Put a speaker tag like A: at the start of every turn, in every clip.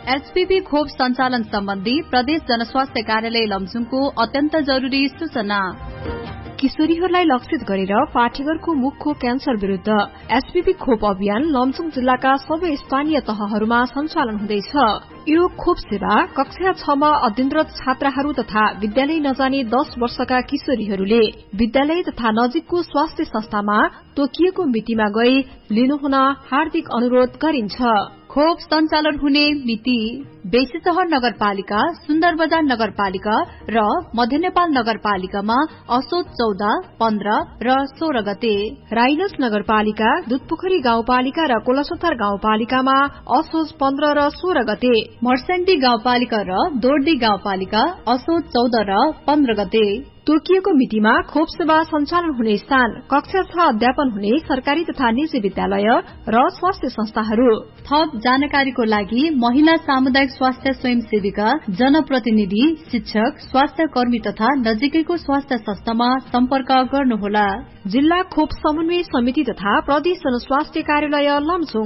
A: HPV खोप सञ्चालन सम्बन्धी प्रदेश जनस्वास्थ्य कार्यालय लमजुङको अत्यन्त जरुरी सूचना।
B: किशोरीहरूलाई लक्षित गरेर पाठेघरको मुखको क्यान्सर विरूद्ध एचपीभी खोप अभियान लमजुङ जिल्लाका सबै स्थानीय तहहरूमा सञ्चालन हुँदैछ। यो खोप सेवा कक्षा 6 मा अध्ययनरत छात्राहरू तथा विद्यालय नजाने 10 वर्षका किशोरीहरूले विद्यालय तथा नजिकको स्वास्थ्य संस्थामा तोकिएको मितिमा गई लिनुहुन हार्दिक अनुरोध गरिन्छ।
A: खोप सञ्चालन हुने मिति बेसीशहर नगरपालिका, सुन्दरबजार नगरपालिका र मध्य नेपाल नगरपालिकामा असोज 14, 15 र 16 गते,
B: राइनस नगरपालिका, दुधपोखरी गाउँपालिका र कोलासोथार गाउँपालिकामा असोज 15 र 16 गते,
A: मर्स्याङ्दी गाउँपालिका र दोर्दी गाउँपालिका असोज 14 र 15 गते।
B: तोकिएको मितिमा खोप सेवा सञ्चालन हुने स्थान कक्षा 6 अध्यापन हुने सरकारी तथा निजी विद्यालय र स्वास्थ्य संस्थाहरू।
A: थप जानकारीको लागि महिला सामुदायिक स्वास्थ्य स्वयंसेविका, जनप्रतिनिधि, शिक्षक, स्वास्थ्य कर्मी तथा नजिकैको स्वास्थ्य संस्थामा सम्पर्क गर्नुहोला।
B: जिल्ला खोप समन्वय समिति तथा प्रदेश जनस्वास्थ्य कार्यालय लमजुङ।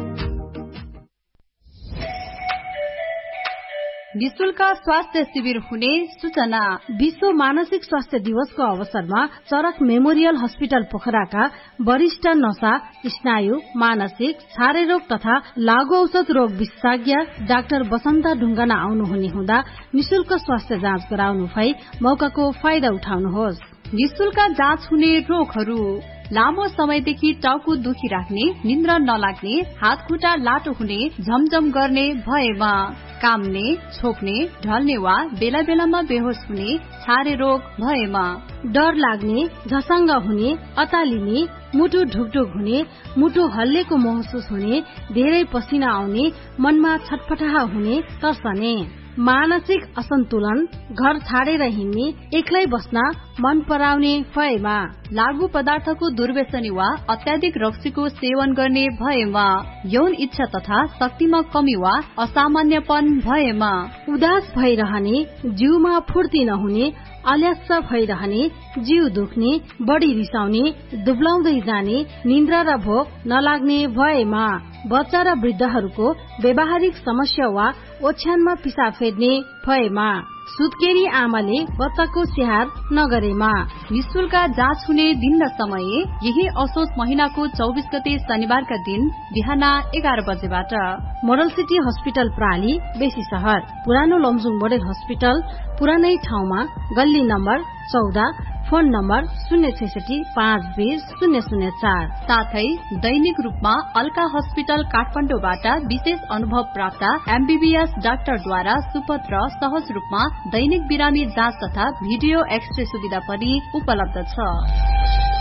A: निशुल्क स्वास्थ्य शिविर हुने सूचना।
C: विश्व मानसिक स्वास्थ्य दिवसको अवसरमा चरक मेमोरियल हस्पिटल पोखराका वरिष्ठ नशा, स्नायु, मानसिक, छारे रोग तथा लागू औषध रोग विशेषज्ञ डाक्टर बसन्त ढुङ्गाना आउनुहुने हुँदा निशुल्क स्वास्थ्य जाँच गराउनु भई मौकाको फाइदा उठाउनुहोस्।
A: निशुल्क जाँच हुने रोगहरू: लामो समयदेखि टाउको दुखिराख्ने, निन्द्रा नलाग्ने, हात खुट्टा लाटो हुने, झमझम गर्ने भएमा, काम्ने, छोप्ने, ढल्ने वा बेला बेलामा बेहोस हुने, छारे रोग भएमा,
C: डर लाग्ने, झसङ्ग हुने, अतालिने, मुटु ढुकढुक हुने, मुटु हल्लेको महसुस हुने, धेरै पसिना आउने, मनमा छटपटाह हुने, तर्सने, मानसिक असन्तुलन, घर छाडेर हिँड्ने, एक्लै बस्न मन पराउने भएमा,
A: लागू पदार्थको दुर्व्यसनी वा अत्याधिक रक्सीको सेवन गर्ने भएमा, यौन इच्छा तथा शक्तिमा कमी वा असामान्यपन भएमा,
C: उदास भइरहने, जिउमा फुर्ती नहुने, अलस्स भइरहने, जिउ दुख्ने, बढी रिसाउने, दुब्लाउँदै जाने, निन्द्रा र भोक नलाग्ने भएमा, बच्चा र वृद्धहरूको व्यावहारिक समस्या वा ओछ्यानमा पिसाब फेर्ने भएमा, सुत्केरी आमाले बच्चाको स्याहार नगरेमा।
A: निशुल्क जाँच हुने दिन र समय यही असोज महिनाको 24 गते शनिबारका दिन बिहान 11 बजेबाट।
C: मोडल सिटी हस्पिटल प्राली, बेसी शहर, पुरानो लमजुङ मोडल हस्पिटल, पुरानै ठाउँमा, गल्ली नम्बर 14, फोन नम्बर 066 520 004।
A: साथै दैनिक रूपमा अल्का हस्पिटल काठमाडौँबाट विशेष अनुभव प्राप्त एमबीबीएस डाक्टरद्वारा सुपथ र सहज रूपमा दैनिक बिरामी जाँच तथा भिडियो एक्सरे सुविधा पनि उपलब्ध छ।